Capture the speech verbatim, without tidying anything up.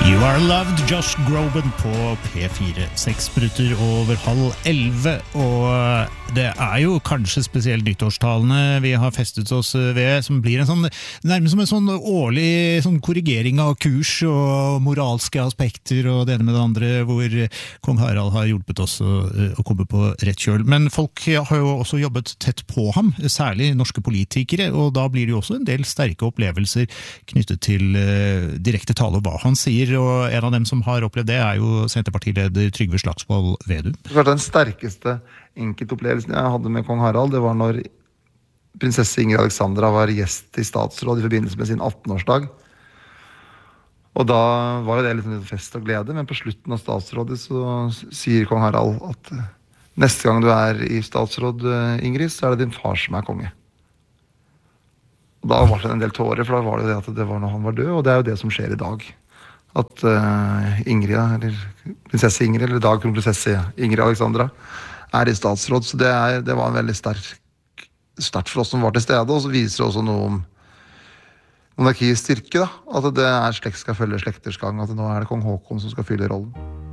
You are loved, Josh Groban på P fire, seks minutter over halv elve, og det er jo kanskje spesielt nyttårstalene vi har festet oss ved, som blir en sånn, nærmest som en sånn årlig sånn korrigering av kurs og moralske aspekter og det ene med det andre, hvor kong Harald har hjulpet oss å, å komme på rett kjøl. Men folk har jo også jobbet tett på ham, særlig norske politikere, og da blir det jo også en del sterke opplevelser knyttet til uh, direkte tale og hva han sier, og en av dem som har opplevd det er jo Senterpartileder Trygve Slagsvold Vedum. Den sterkeste enkeltopplevelsen jeg hadde med kong Harald, det var når prinsesse Ingrid Alexandra var gjest i statsråd i forbindelse med sin atten-årsdag. Og da var det litt en fest og glede, men på slutten av statsrådet så sier kong Harald at neste gang du er i statsråd, Ingrid, så er det din far som er konge. Og da var det en del tårer, for da var det det at det var når han var død, og det er jo det som skjer i dag. At uh, Ingrid, eller prinsesse Ingrid, eller dag prinsesse Ingrid Alexandra, er i statsråd, så det, er, det var en veldig sterk start for oss som var til stede, og så viser det også noe om monarkiets styrke, da. At det er slekt skal følge slekters gang, at nå er det kong Håkon som skal fylle rollen.